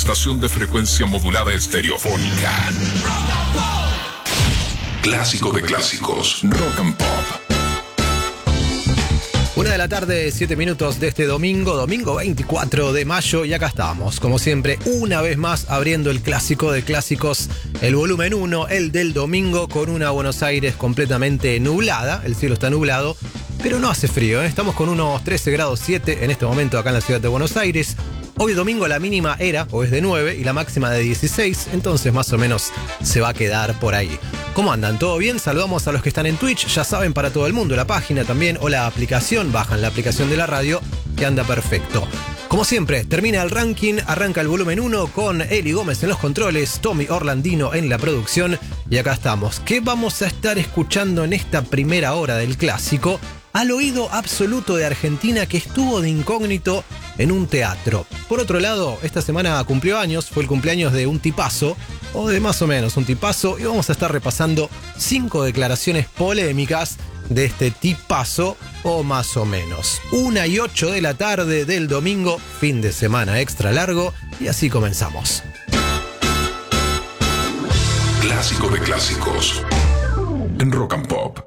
estación de frecuencia modulada estereofónica. Clásico de clásicos, Rock and Pop. 1:00 7 de este domingo 24 de mayo, y acá estamos, como siempre, una vez más abriendo el clásico de clásicos, el volumen 1, el del domingo, con una Buenos Aires completamente nublada. El cielo está nublado, pero no hace frío, ¿eh? Estamos con unos 13 grados 7 en este momento acá en la ciudad de Buenos Aires. Hoy domingo la mínima era, o es de 9, y la máxima de 16, entonces más o menos se va a quedar por ahí. ¿Cómo andan? ¿Todo bien? Saludamos a los que están en Twitch, ya saben, para todo el mundo, la página también, o la aplicación, bajan la aplicación de la radio, que anda perfecto. Como siempre, termina el ranking, arranca el volumen 1 con Eli Gómez en los controles, Tommy Orlandino en la producción, y acá estamos. ¿Qué vamos a estar escuchando en esta primera hora del clásico? Al oído absoluto de Argentina, que estuvo de incógnito en un teatro. Por otro lado, esta semana cumplió años, fue el cumpleaños de un tipazo, o de más o menos un tipazo, y vamos a estar repasando 5 declaraciones polémicas de este tipazo, o más o menos. 1:08 de la tarde del domingo, fin de semana extra largo, y así comenzamos. Clásico de clásicos en Rock and Pop.